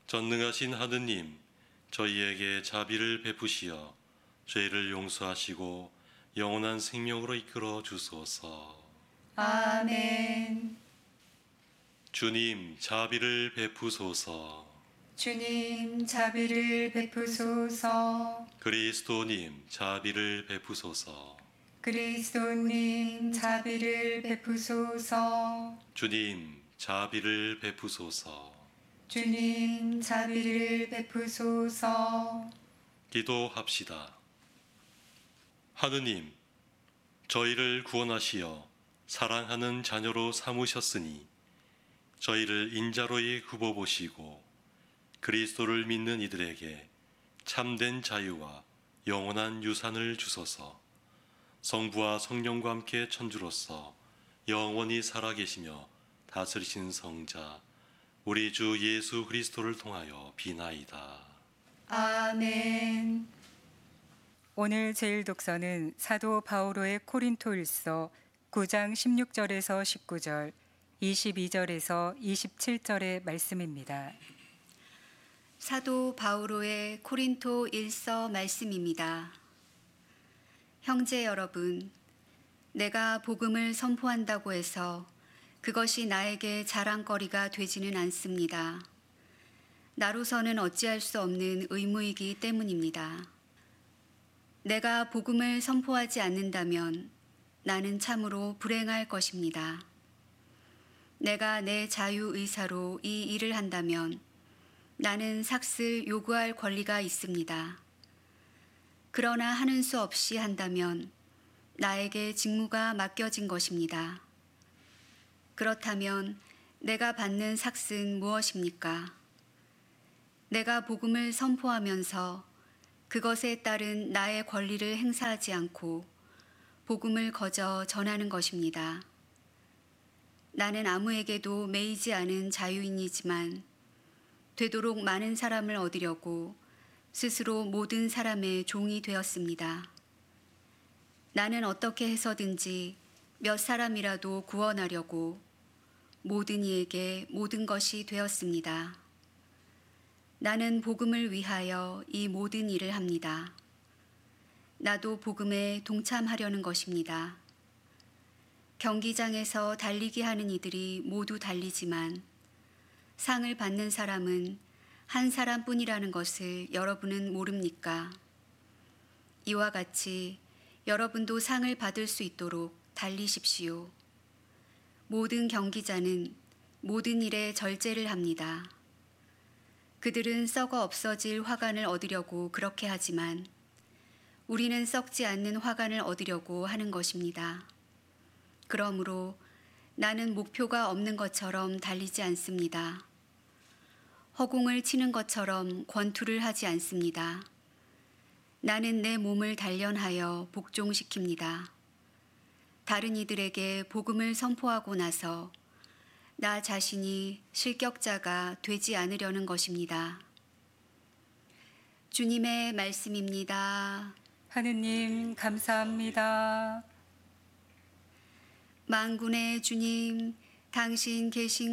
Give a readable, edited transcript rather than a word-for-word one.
전능하신 하느님, 저희에게 자비를 베푸시어 죄를 용서하시고 영원한 생명으로 이끌어 주소서. 아멘. 주님, 자비를 베푸소서. 주님, 자비를 베푸소서. 그리스도님, 자비를 베푸소서. 그리스도님, 자비를 베푸소서. 주님, 자비를 베푸소서. 주님, 자비를 베푸소서. 기도합시다. 하느님, 저희를 구원하시어 사랑하는 자녀로 삼으셨으니 저희를 인자로이 굽어보시고 그리스도를 믿는 이들에게 참된 자유와 영원한 유산을 주소서. 성부와 성령과 함께 천주로서 영원히 살아계시며 다스리신 성자 우리 주 예수 그리스도를 통하여 비나이다. 아멘. 오늘 제일 독서는 사도 바오로의 코린토일서 9장 16절에서 19절, 22절에서 27절의 말씀입니다. 사도 바오로의 코린토 일서 말씀입니다. 형제 여러분, 내가 복음을 선포한다고 해서 그것이 나에게 자랑거리가 되지는 않습니다. 나로서는 어찌할 수 없는 의무이기 때문입니다. 내가 복음을 선포하지 않는다면 나는 참으로 불행할 것입니다. 내가 내 자유의사로 이 일을 한다면 나는 삭슬 요구할 권리가 있습니다. 그러나 하는 수 없이 한다면 나에게 직무가 맡겨진 것입니다. 그렇다면 내가 받는 삭스는 무엇입니까? 내가 복음을 선포하면서 그것에 따른 나의 권리를 행사하지 않고 복음을 거저 전하는 것입니다. 나는 아무에게도 매이지 않은 자유인이지만 되도록 많은 사람을 얻으려고 스스로 모든 사람의 종이 되었습니다. 나는 어떻게 해서든지 몇 사람이라도 구원하려고 모든 이에게 모든 것이 되었습니다. 나는 복음을 위하여 이 모든 일을 합니다. 나도 복음에 동참하려는 것입니다. 경기장에서 달리기 하는 이들이 모두 달리지만 상을 받는 사람은 한 사람뿐이라는 것을 여러분은 모릅니까? 이와 같이 여러분도 상을 받을 수 있도록 달리십시오. 모든 경기자는 모든 일에 절제를 합니다. 그들은 썩어 없어질 화관을 얻으려고 그렇게 하지만 우리는 썩지 않는 화관을 얻으려고 하는 것입니다. 그러므로 나는 목표가 없는 것처럼 달리지 않습니다. 허공을 치는 것처럼 권투를 하지 않습니다. 나는 내 몸을 단련하여 복종시킵니다. 다른 이들에게 복음을 선포하고 나서 나 자신이 실격자가 되지 않으려는 것입니다. 주님의 말씀입니다. 하느님 감사합니다. 만군의 주님, 당신 계신